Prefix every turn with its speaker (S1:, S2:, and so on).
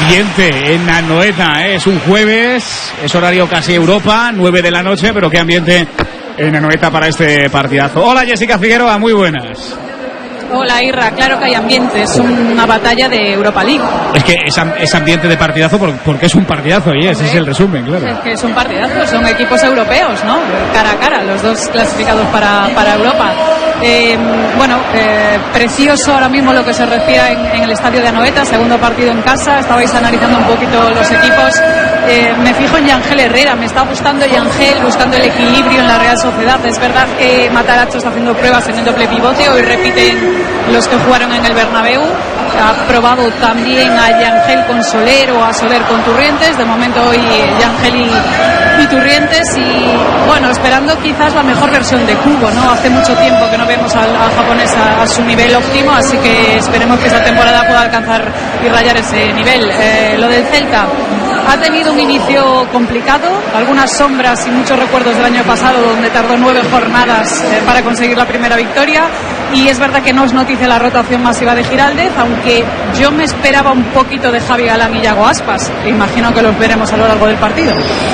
S1: ambiente en Anoeta, es un jueves, es horario casi Europa, 9 de la noche, pero qué ambiente en Anoeta para este partidazo. Hola Jessica Figueroa, muy buenas.
S2: Hola Irra, claro que hay ambiente, es una batalla de Europa League.
S1: Es que es ambiente de partidazo porque es un partidazo y ese es el resumen, claro.
S2: Es que es un partidazo, son equipos europeos, ¿no? Cara a cara, los dos clasificados para Europa. Precioso ahora mismo lo que se respira en el estadio de Anoeta, segundo partido en casa, estabais analizando un poquito los equipos. Me fijo en Yangel Herrera, me está gustando Yangel, buscando el equilibrio en la Real Sociedad. Es verdad que Matarazzo está haciendo pruebas en el doble pivote, hoy repiten los que jugaron en el Bernabéu. Ha probado también a Yangel con Soler o a Soler con Turrientes. De momento hoy Yangel y Turrientes. Y bueno, esperando quizás la mejor versión de Kubo, ¿no? Hace mucho tiempo que no vemos al japonés a su nivel óptimo, así que esperemos que esta temporada pueda alcanzar y rayar ese nivel. Lo del Celta ha tenido un inicio complicado, algunas sombras y muchos recuerdos del año pasado, donde tardó 9 jornadas para conseguir la primera victoria. Y es verdad que no es noticia la rotación masiva de Giraldez, aunque yo me esperaba un poquito de Javi Galán y Yago Aspas. Imagino que los veremos a lo largo del partido.